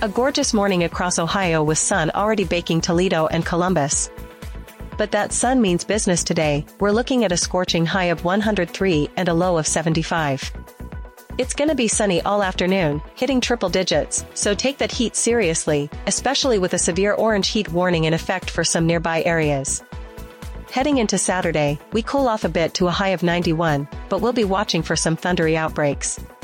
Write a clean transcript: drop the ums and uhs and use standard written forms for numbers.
A gorgeous morning across Ohio with sun already baking Toledo and Columbus. But that sun means business today. We're looking at a scorching high of 103 and a low of 75. It's gonna be sunny all afternoon, hitting triple digits, so take that heat seriously, especially with a severe orange heat warning in effect for some nearby areas. Heading into Saturday, we cool off a bit to a high of 91, but we'll be watching for some thundery outbreaks.